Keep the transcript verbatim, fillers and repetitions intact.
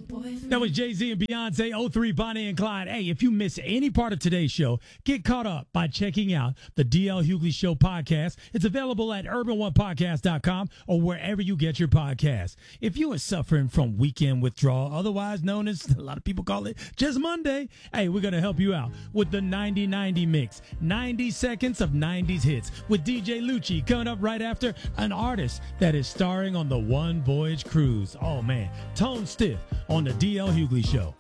That was Jay-Z and Beyonce, oh three Bonnie and Clyde. Hey, if you miss any part of today's show, get caught up by checking out the D L Hughley Show podcast. It's available at urban one podcast dot com or wherever you get your podcasts. If you are suffering from weekend withdrawal, otherwise known as, a lot of people call it, just Monday, hey, we're going to help you out with the ninety ninety mix. ninety seconds of nineties hits with D J Lucci coming up right after an artist that is starring on the One Voyage Cruise. Oh, man, Tone Stiff on the D L Hughley Show.